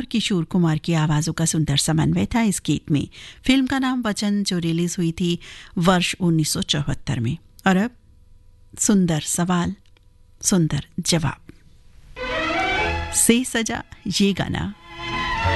और किशोर कुमार की आवाज़ों का सुंदर समन्वय था इस गीत में। फिल्म का नाम वचन, जो रिलीज हुई थी वर्ष 1974 में। और अब सुंदर सवाल सुंदर जवाब से सजा ये गाना।